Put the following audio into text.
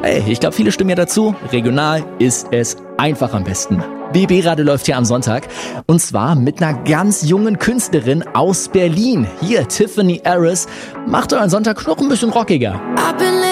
Hey, ich glaube, viele stimmen ja dazu. Regional ist es einfach am besten. BB-Radio läuft hier am Sonntag und zwar mit einer ganz jungen Künstlerin aus Berlin. Hier, Tiffany Harris, macht euren Sonntag noch ein bisschen rockiger.